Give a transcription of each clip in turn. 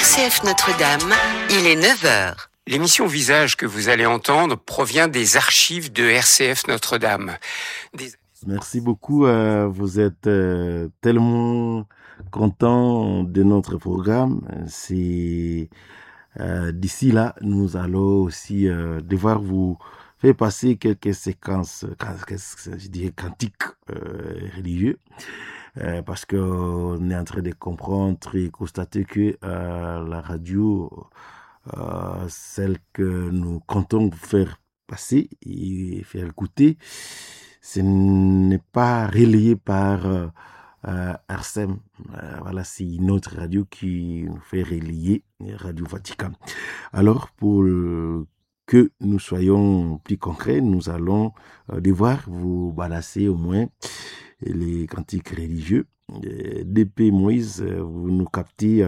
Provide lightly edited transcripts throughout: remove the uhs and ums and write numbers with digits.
RCF Notre-Dame, il est 9h. L'émission Visage que vous allez entendre provient des archives de RCF Notre-Dame. Merci beaucoup. Vous êtes tellement contents de notre programme. C'est d'ici là, nous allons aussi devoir vous faire passer quelques séquences, je dirais cantiques religieux, parce que on est en train de comprendre et constater que la radio, celle que nous comptons faire passer et faire écouter, ce n'est pas relayé par RCM. Voilà, c'est une autre radio qui nous fait relayer, Radio Vatican. Alors, pour que nous soyons plus concrets, nous allons devoir vous balancer au moins les cantiques religieux. DP Moïse, vous nous captez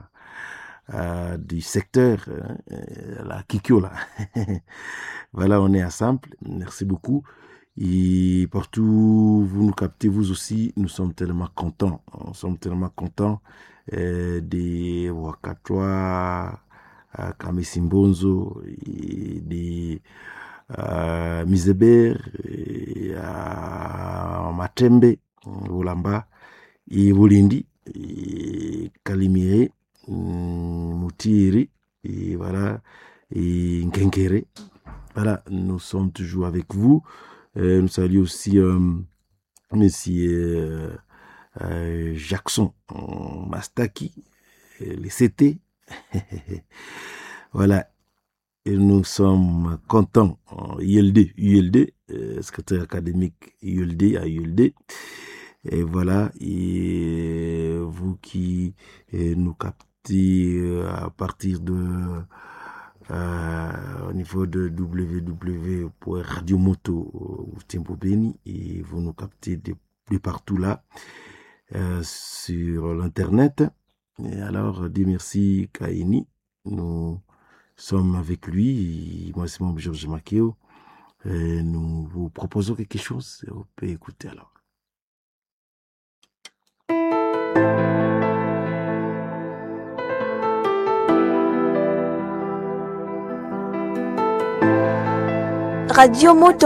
du secteur, la Kikyo là. Voilà, on est ensemble. Merci beaucoup. Et partout où vous nous captez, vous aussi, nous sommes tellement contents. Nous sommes tellement contents des Wakatoa, Kamesimbonzo, des Mizeber, Matembe, Wolamba, et Wolindi, et Kalimire, Moutiri, et voilà, et Nkenkere. Voilà, nous sommes toujours avec vous. Nous saluons aussi Monsieur Jackson Mastaki, les CT. Voilà, et nous sommes contents. ULD, secrétaire académique ULD à ULD. Et voilà, et vous qui nous captez à partir de au niveau de www.radiomoto Tempo Beni, et vous nous captez de partout là sur l'internet. Et alors, Dieu merci Kaini, nous sommes avec lui, moi c'est mon Georges Makeo, et nous vous proposons quelque chose, vous pouvez écouter alors. Radio Moto.